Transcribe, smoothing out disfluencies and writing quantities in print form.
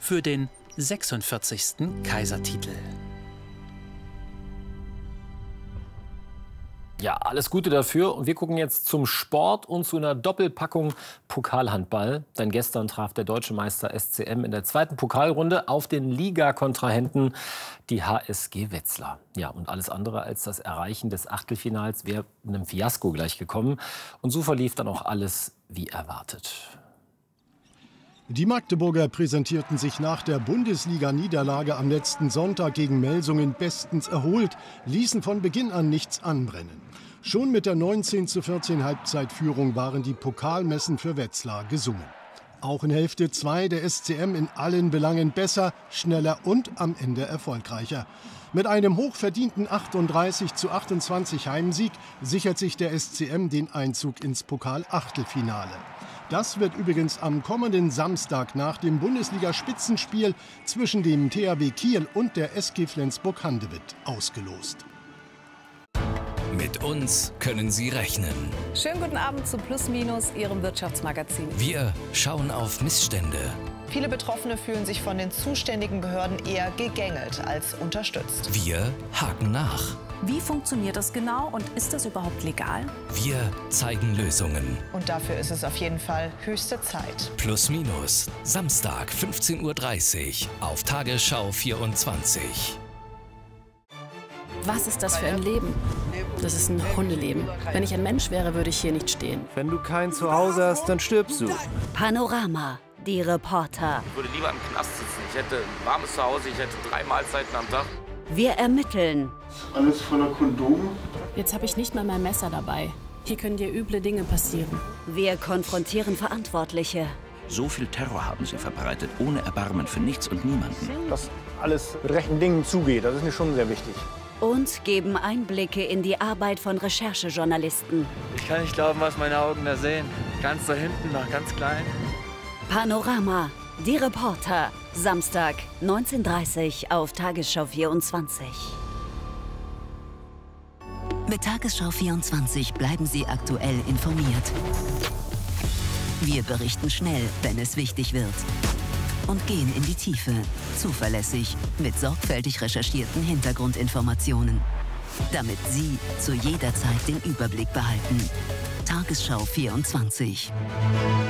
für den 46. Kaisertitel. Ja, alles Gute dafür. Und wir gucken jetzt zum Sport und zu einer Doppelpackung Pokalhandball. Denn gestern traf der deutsche Meister SCM in der zweiten Pokalrunde auf den Ligakontrahenten, die HSG Wetzlar. Ja, und alles andere als das Erreichen des Achtelfinals wäre einem Fiasko gleichgekommen. Und so verlief dann auch alles wie erwartet. Die Magdeburger präsentierten sich nach der Bundesliga-Niederlage am letzten Sonntag gegen Melsungen bestens erholt, ließen von Beginn an nichts anbrennen. Schon mit der 19:14 Halbzeitführung waren die Pokalmessen für Wetzlar gesungen. Auch in Hälfte 2 der SCM in allen Belangen besser, schneller und am Ende erfolgreicher. Mit einem hochverdienten 38:28 Heimsieg sichert sich der SCM den Einzug ins Pokal-Achtelfinale. Das wird übrigens am kommenden Samstag nach dem Bundesliga-Spitzenspiel zwischen dem THW Kiel und der SG Flensburg-Handewitt ausgelost. Mit uns können Sie rechnen. Schönen guten Abend zu Plus Minus, Ihrem Wirtschaftsmagazin. Wir schauen auf Missstände. Viele Betroffene fühlen sich von den zuständigen Behörden eher gegängelt als unterstützt. Wir haken nach. Wie funktioniert das genau und ist das überhaupt legal? Wir zeigen Lösungen. Und dafür ist es auf jeden Fall höchste Zeit. Plus Minus, Samstag 15:30 Uhr auf Tagesschau 24. Was ist das für ein Leben? Das ist ein Hundeleben. Wenn ich ein Mensch wäre, würde ich hier nicht stehen. Wenn du kein Zuhause hast, dann stirbst du. Panorama, die Reporter. Ich würde lieber im Knast sitzen. Ich hätte ein warmes Zuhause, ich hätte 3 Mahlzeiten am Tag. Wir ermitteln. Alles voller Kondome. Jetzt habe ich nicht mal mein Messer dabei. Hier können dir üble Dinge passieren. Wir konfrontieren Verantwortliche. So viel Terror haben sie verbreitet, ohne Erbarmen für nichts und niemanden. Dass alles mit rechten Dingen zugeht, das ist mir schon sehr wichtig. Und geben Einblicke in die Arbeit von Recherchejournalisten. Ich kann nicht glauben, was meine Augen da sehen. Ganz da hinten, noch ganz klein. Panorama, die Reporter. Samstag, 19:30 Uhr auf Tagesschau 24. Mit Tagesschau 24 bleiben Sie aktuell informiert. Wir berichten schnell, wenn es wichtig wird. Und gehen in die Tiefe, zuverlässig, mit sorgfältig recherchierten Hintergrundinformationen. Damit Sie zu jeder Zeit den Überblick behalten. Tagesschau 24.